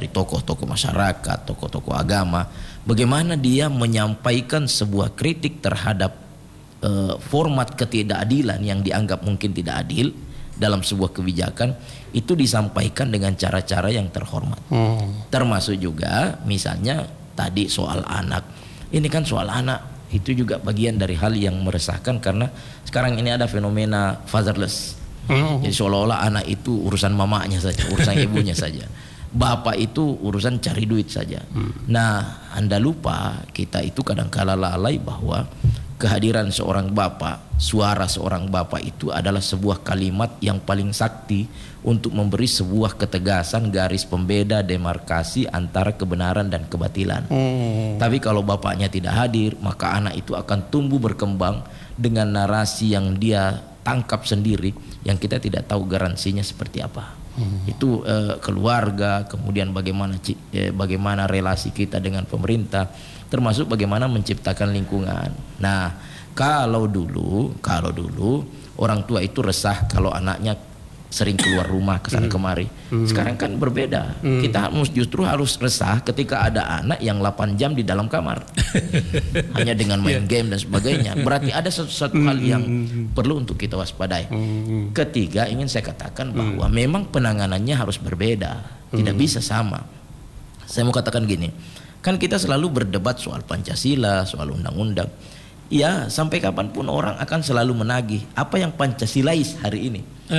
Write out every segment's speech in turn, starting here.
dari tokoh-tokoh masyarakat, tokoh-tokoh agama, bagaimana dia menyampaikan sebuah kritik terhadap format ketidakadilan yang dianggap mungkin tidak adil dalam sebuah kebijakan, itu disampaikan dengan cara-cara yang terhormat. Termasuk juga misalnya tadi soal anak. Ini kan soal anak, itu juga bagian dari hal yang meresahkan karena sekarang ini ada fenomena fatherless. Jadi seolah-olah anak itu urusan mamanya saja, urusan ibunya saja. Bapak itu urusan cari duit saja. Nah, Anda lupa kita itu kadang-kala lalai bahwa kehadiran seorang bapak, suara seorang bapak itu adalah sebuah kalimat yang paling sakti untuk memberi sebuah ketegasan garis pembeda demarkasi antara kebenaran dan kebatilan. Tapi kalau bapaknya tidak hadir, maka anak itu akan tumbuh berkembang dengan narasi yang dia tangkap sendiri, yang kita tidak tahu garansinya seperti apa. Itu keluarga, kemudian bagaimana relasi kita dengan pemerintah, termasuk bagaimana menciptakan lingkungan. Nah, kalau dulu orang tua itu resah kalau anaknya sering keluar rumah ke sana kemari. Sekarang kan berbeda. Kita justru harus resah ketika ada anak yang 8 jam di dalam kamar. Hanya dengan main game dan sebagainya. Berarti ada satu hal yang perlu untuk kita waspadai. Ketiga, ingin saya katakan bahwa memang penanganannya harus berbeda. Tidak bisa sama. Saya mau katakan gini. Kan kita selalu berdebat soal Pancasila, soal undang-undang. Ya, sampai kapanpun orang akan selalu menagih apa yang Pancasilais hari ini.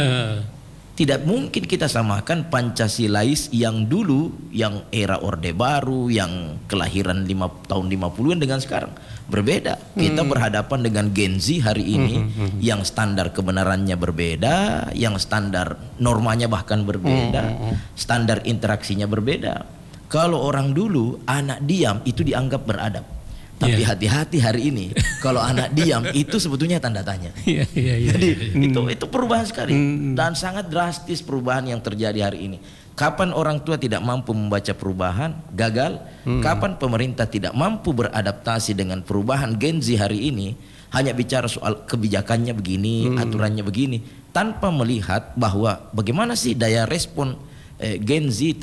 Tidak mungkin kita samakan Pancasilais yang dulu, yang era Orde Baru, yang kelahiran tahun 50-an dengan sekarang. Berbeda. Kita berhadapan dengan Gen Z hari ini yang standar kebenarannya berbeda, yang standar normanya bahkan berbeda, standar interaksinya berbeda. Kalau orang dulu anak diam itu dianggap beradab. Tapi hati-hati hari ini kalau anak diam itu sebetulnya tanda tanya. Jadi itu perubahan sekali dan sangat drastis perubahan yang terjadi hari ini. Kapan orang tua tidak mampu membaca perubahan, gagal. Kapan pemerintah tidak mampu beradaptasi dengan perubahan Gen Z hari ini, hanya bicara soal kebijakannya begini, aturannya begini, tanpa melihat bahwa bagaimana sih daya respon Gen Z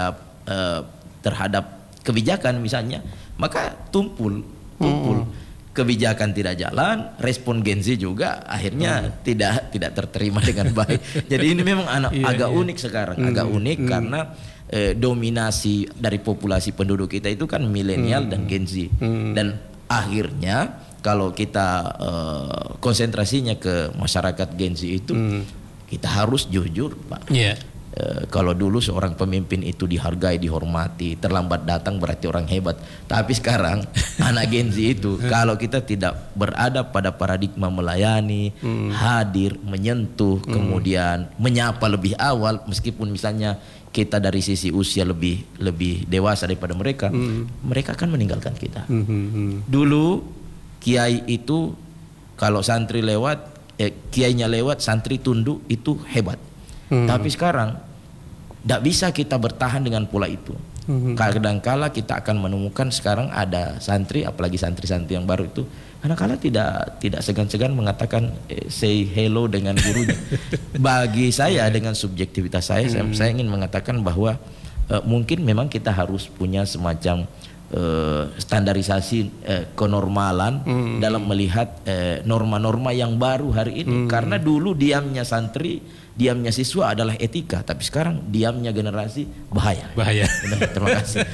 terhadap kebijakan misalnya, maka tumpul kebijakan tidak jalan, respon Gen Z juga akhirnya tidak terterima dengan baik. Jadi ini memang agak unik sekarang, agak unik karena dominasi dari populasi penduduk kita itu kan milenial dan Gen Z, dan akhirnya kalau kita konsentrasinya ke masyarakat Gen Z itu, kita harus jujur, Pak. Kalau dulu seorang pemimpin itu dihargai, dihormati, terlambat datang berarti orang hebat. Tapi sekarang anak Gen Z itu kalau kita tidak beradab pada paradigma melayani, hadir, menyentuh, kemudian menyapa lebih awal, meskipun misalnya kita dari sisi usia lebih dewasa daripada mereka, mereka akan meninggalkan kita. Dulu kiai itu kalau santri lewat, kiainya lewat, santri tunduk, itu hebat. Tapi sekarang tidak bisa kita bertahan dengan pola itu. Kadang-kala kita akan menemukan sekarang ada santri, apalagi santri-santri yang baru itu, kadang-kala tidak segan-segan mengatakan say hello dengan gurunya. Bagi saya dengan subjektivitas saya ingin mengatakan bahwa mungkin memang kita harus punya semacam standarisasi kenormalan dalam melihat norma-norma yang baru hari ini. Karena dulu diamnya santri, diamnya siswa adalah etika, tapi sekarang diamnya generasi bahaya. Terima kasih.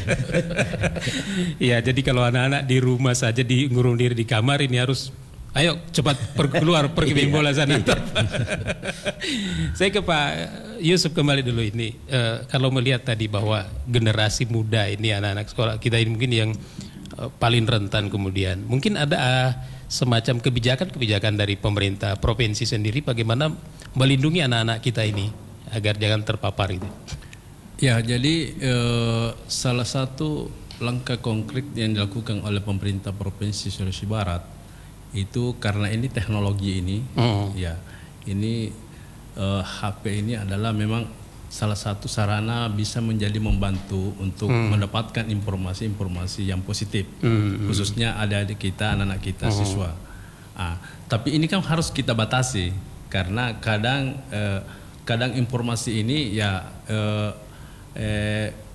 Ya, jadi kalau anak-anak di rumah saja ngurung diri di kamar, ini harus ayo cepat keluar pergi main bola sana. Saya ke Pak Yusuf kembali dulu ini. Kalau melihat tadi bahwa generasi muda ini, anak-anak sekolah kita ini mungkin yang paling rentan, kemudian mungkin ada semacam kebijakan dari pemerintah provinsi sendiri bagaimana melindungi anak-anak kita ini agar jangan terpapar itu. Ya, jadi salah satu langkah konkret yang dilakukan oleh pemerintah Provinsi Sulawesi Barat itu karena ini teknologi ini, ya ini HP ini adalah memang salah satu sarana bisa menjadi membantu untuk mendapatkan informasi-informasi yang positif, khususnya adik-adik kita, anak-anak kita, siswa. Tapi ini kan harus kita batasi karena kadang informasi ini ya